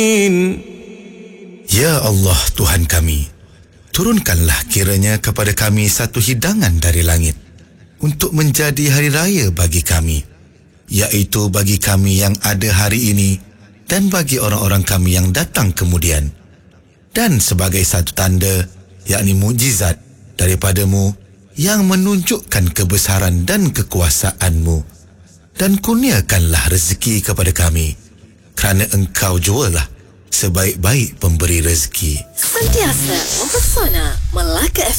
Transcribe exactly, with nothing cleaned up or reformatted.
Ya Allah Tuhan kami, turunkanlah kiranya kepada kami satu hidangan dari langit untuk menjadi hari raya bagi kami, iaitu bagi kami yang ada hari ini dan bagi orang-orang kami yang datang kemudian, dan sebagai satu tanda, yakni mukjizat daripadamu yang menunjukkan kebesaran dan kekuasaanmu, dan kurniakanlah rezeki kepada kami, kerana engkau jualah sebaik-baik pemberi rezeki. Sentiasa mempesona Melaka F